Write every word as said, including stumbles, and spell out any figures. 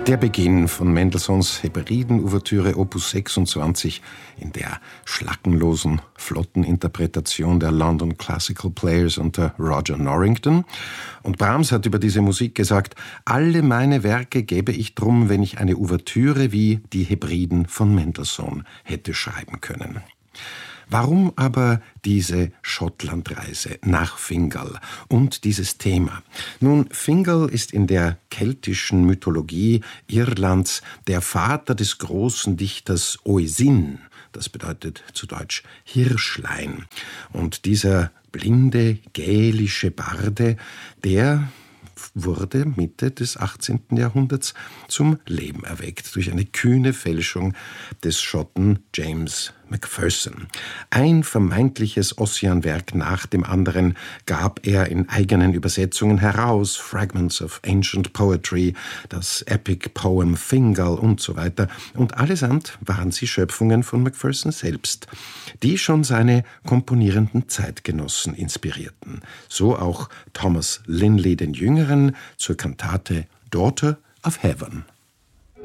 Der Beginn von Mendelssohns Hebriden-Ouvertüre Opus sechsundzwanzig in der schlackenlosen, flotten Interpretation der London Classical Players unter Roger Norrington. Und Brahms hat über diese Musik gesagt, alle meine Werke gäbe ich drum, wenn ich eine Ouvertüre wie die Hebriden von Mendelssohn hätte schreiben können. Warum aber diese Schottlandreise nach Fingal und dieses Thema? Nun, Fingal ist in der keltischen Mythologie Irlands der Vater des großen Dichters Oisin. Das bedeutet zu Deutsch Hirschlein. Und dieser blinde, gälische Barde, der wurde Mitte des achtzehnten Jahrhunderts zum Leben erweckt durch eine kühne Fälschung des Schotten James Macpherson. Ein vermeintliches Ossian-Werk nach dem anderen gab er in eigenen Übersetzungen heraus, Fragments of Ancient Poetry, das Epic Poem Fingal und so weiter. Und allesamt waren sie Schöpfungen von Macpherson selbst, die schon seine komponierenden Zeitgenossen inspirierten. So auch Thomas Linley den Jüngeren zur Kantate Daughter of Heaven.